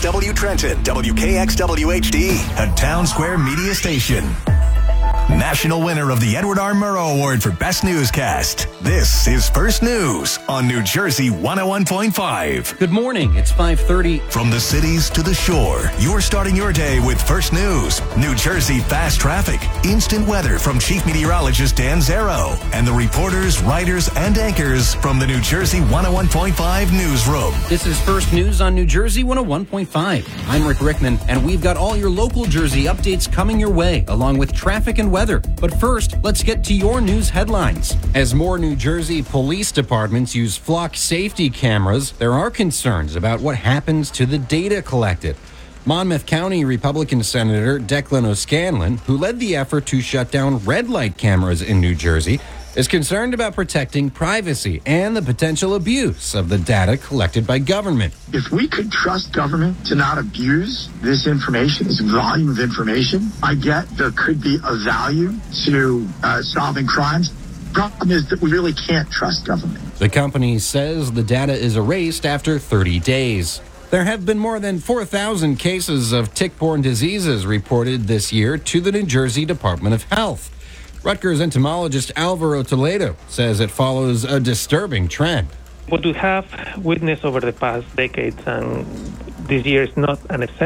KXW Trenton, WKXW-HD, a Town Square media station. National winner of the Edward R. Murrow Award for Best Newscast. This is First News on New Jersey 101.5. Good morning. It's 5:30. From the cities to the shore, you're starting your day with First News. New Jersey fast traffic, instant weather from Chief Meteorologist Dan Zero, and the reporters, writers, and anchors from the New Jersey 101.5 newsroom. This is First News on New Jersey 101.5. I'm Rick Rickman, and we've got all your local Jersey updates coming your way, along with traffic and weather. But first, let's get to your news headlines. As more New Jersey police departments use flock safety cameras, there are concerns about what happens to the data collected. Monmouth County Republican Senator Declan O'Scanlan, who led the effort to shut down red light cameras in New Jersey, is concerned about protecting privacy and the potential abuse of the data collected by government. If we could trust government to not abuse this information, this volume of information, I get there could be a value to solving crimes. Problem is that we really can't trust government. The company says the data is erased after 30 days. There have been more than 4,000 cases of tick-borne diseases reported this year to the New Jersey Department of Health. Rutgers entomologist Alvaro Toledo says it follows a disturbing trend. What we have witnessed over the past decades, and this year is not an exception,